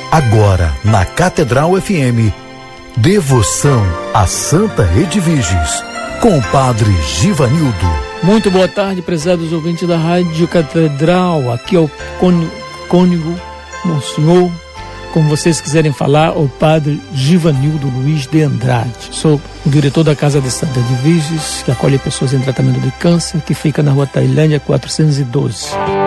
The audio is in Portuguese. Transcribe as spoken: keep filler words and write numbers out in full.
Agora, na Catedral F M, devoção à Santa Rede Virges, com o Padre Givanildo. Muito boa tarde, prezados ouvintes da Rádio Catedral. Aqui é o cônego, Monsenhor, como vocês quiserem falar, o Padre Givanildo Luiz de Andrade. Sou o diretor da Casa de Santa de Virges, que acolhe pessoas em tratamento de câncer, que fica na Rua Tailândia quatrocentos e doze.